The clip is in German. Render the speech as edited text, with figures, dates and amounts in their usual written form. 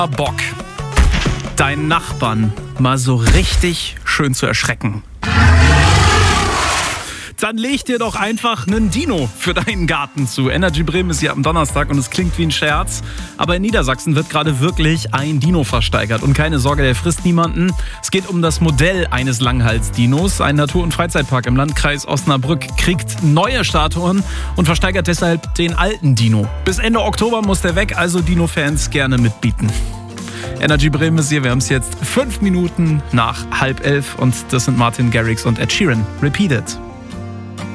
Bock, deinen Nachbarn mal so richtig schön zu erschrecken? Dann leg dir doch einfach einen Dino für deinen Garten zu. Energy Bremen ist hier am Donnerstag und es klingt wie ein Scherz. Aber in Niedersachsen wird gerade wirklich ein Dino versteigert. Und keine Sorge, der frisst niemanden. Es geht um das Modell eines Langhals-Dinos. Ein Natur- und Freizeitpark im Landkreis Osnabrück kriegt neue Statuen und versteigert deshalb den alten Dino. Bis Ende Oktober muss der weg, also Dino-Fans gerne mitbieten. Energy Bremen ist hier, wir haben es jetzt 5 Minuten nach 10:30 und das sind Martin Garrix und Ed Sheeran. Repeat it.